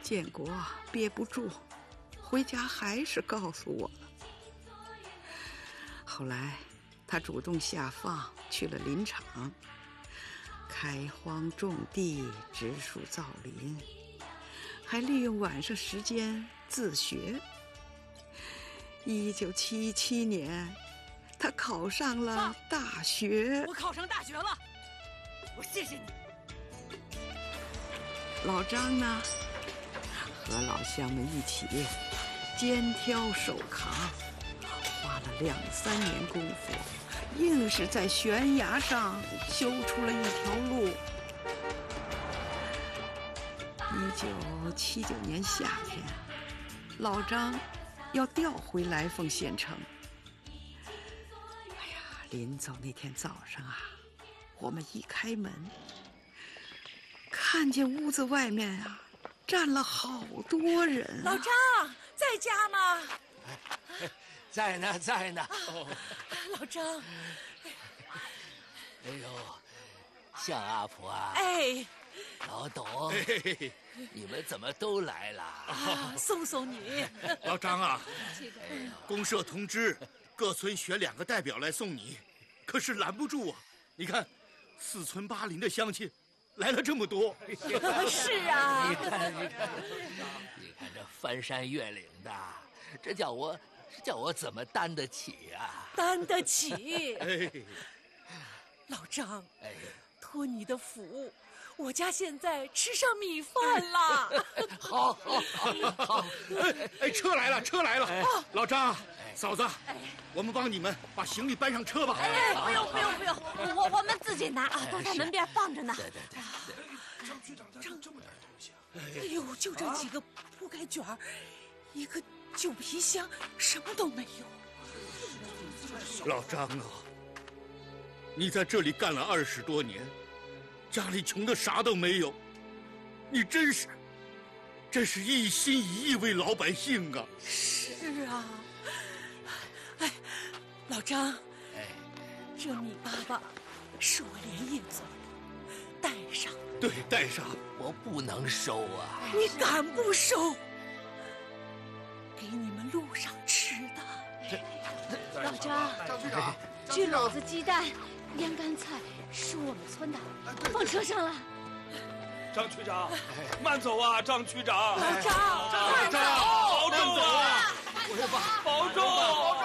建国憋不住，回家还是告诉我了。后来他主动下放去了林场，开荒种地，植树造林，还利用晚上时间自学。1977年，他考上了大学。 我考上大学了，我谢谢你。 老张呢，和老乡们一起肩挑手扛，花了2、3年功夫，硬是在悬崖上修出了一条路。1979年夏天，老张要调回来凤县城。哎呀，临走那天早上啊，我们一开门，看见屋子外面啊站了好多人。 老张在家吗？ 在呢，在呢。 老张， 哎呦，向阿婆啊！ 哎， 老董，你们怎么都来了？ 送送你。 老张啊，公社通知各村选2个代表来送你，可是拦不住啊！你看，4村8邻的乡亲来了这么多。 是啊， 你看这翻山越岭的，这叫我怎么担得起啊？ 担得起。 哎， 老张， 哎， 托你的福，我家现在吃上米饭了。 好， 哎，车来了，车来了！老张，嫂子，我们帮你们把行李搬上车吧。 哎，不用，我们自己拿啊，都在门边放着呢。 对。 张局长带这么点东西啊？ 哎呦，就这几个铺盖卷儿，一个旧皮箱，什么都没有。 老张啊，你在这里干了20多年，家里穷的啥都没有，你真是一心一意为老百姓啊！ 是啊，哎，老张，这米粑粑是我连夜做的，带上。 对，带上。 我不能收啊！ 你敢不收？给你们路上吃的。 老张，这篓子鸡蛋、腌干菜是我们村的，放车上了。 张区长，慢走啊，张区长。 老张， 保重啊！保重！